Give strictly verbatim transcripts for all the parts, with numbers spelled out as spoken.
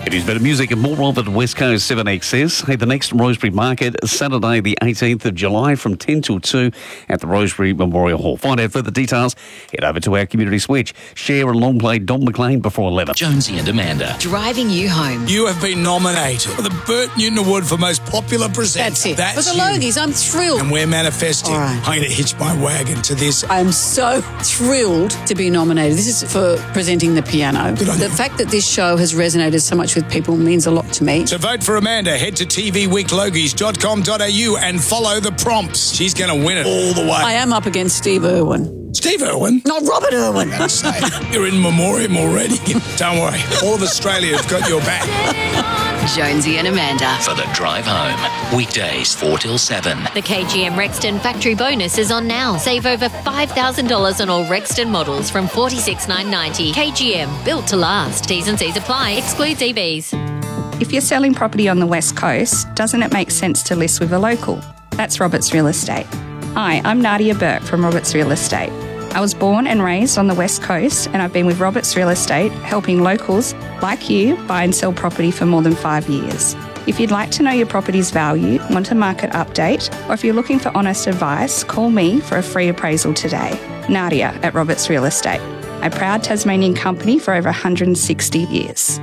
It is better music and more of it, West Coast seven X S. Hey, the next Rosebery Market, Saturday the eighteenth of July from ten till two at the Rosebery Memorial Hall. Find out further details, head over to our community switch. Share and long play Don McLean before eleven. Jonesy and Amanda. Driving you home. You have been nominated for the Bert Newton Award for Most Popular Presenter. That's it. That's for the you. Logies, I'm thrilled. And we're manifesting. All right. I'm going to hitch my wagon to this. I'm so thrilled to be nominated. This is for presenting the piano. Good on The you. fact that this show has resonated so much with people means a lot to me. To vote for Amanda, head to t v week logies dot com dot a u and follow the prompts. She's going to win it all the way. I am up against Steve Irwin. Steve Irwin? Not Robert Irwin. That's safe. You're in memoriam already. Don't worry. All of Australia have got your back. Jonesy and Amanda. For the drive home. Weekdays four till seven. The K G M Rexton Factory Bonus is on now. Save over five thousand dollars on all Rexton models from forty-six thousand nine hundred ninety dollars. K G M, built to last. T's and C's apply. Excludes E Vs. If you're selling property on the West Coast, doesn't it make sense to list with a local? That's Roberts Real Estate. Hi, I'm Nadia Burke from Roberts Real Estate. I was born and raised on the West Coast, and I've been with Roberts Real Estate helping locals like you buy and sell property for more than five years. If you'd like to know your property's value, want a market update, or if you're looking for honest advice, call me for a free appraisal today. Nadia at Roberts Real Estate, a proud Tasmanian company for over one hundred sixty years.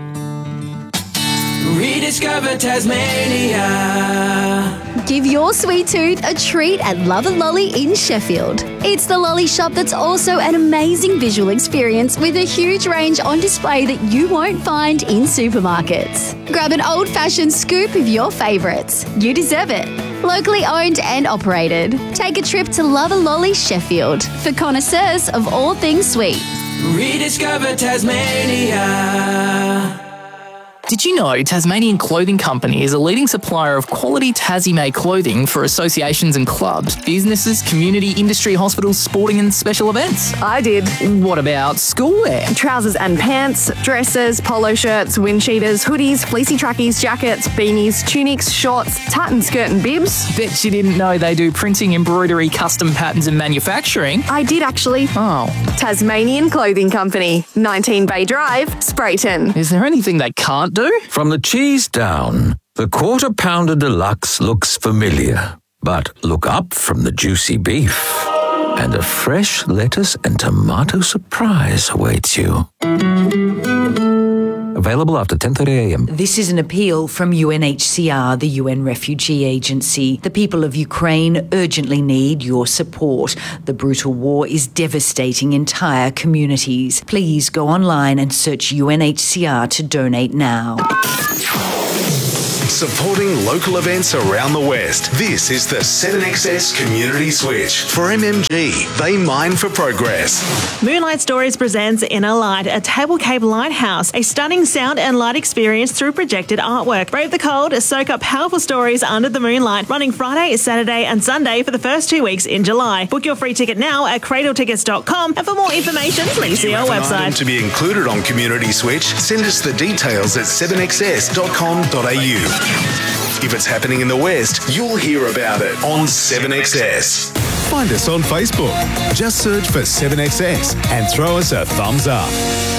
Rediscover Tasmania. Give your sweet tooth a treat at Love and Lolly in Sheffield. It's the lolly shop that's also an amazing visual experience with a huge range on display that you won't find in supermarkets. Grab an old-fashioned scoop of your favourites. You deserve it. Locally owned and operated. Take a trip to Love and Lolly Sheffield for connoisseurs of all things sweet. Rediscover Tasmania. Did you know Tasmanian Clothing Company is a leading supplier of quality Tassie-made clothing for associations and clubs, businesses, community, industry, hospitals, sporting and special events? I did. What about schoolwear? Trousers and pants, dresses, polo shirts, wind cheaters, hoodies, fleecy trackies, jackets, beanies, tunics, shorts, tartan skirt and bibs. Bet you didn't know they do printing, embroidery, custom patterns and manufacturing. I did actually. Oh. Tasmanian Clothing Company, nineteen Bay Drive, Sprayton. Is there anything they can't do? From the cheese down, the Quarter Pounder Deluxe looks familiar. But look up from the juicy beef, and a fresh lettuce and tomato surprise awaits you. Available after ten thirty a m. This is an appeal from U N H C R, the U N Refugee Agency. The people of Ukraine urgently need your support. The brutal war is devastating entire communities. Please go online and search U N H C R to donate now. Supporting local events around the West. This is the seven X S Community Switch. For M M G, they mine for progress. Moonlight Stories presents Inner Light, a Table Cape lighthouse, a stunning sound and light experience through projected artwork. Brave the cold, soak up powerful stories under the moonlight, running Friday, Saturday and Sunday for the first two weeks in July. Book your free ticket now at cradle tickets dot com, and for more information, please see our website. To be included on Community Switch, send us the details at seven x s dot com dot a u. If it's happening in the West, you'll hear about it on seven X S. Find us on Facebook. Just search for seven X S and throw us a thumbs up.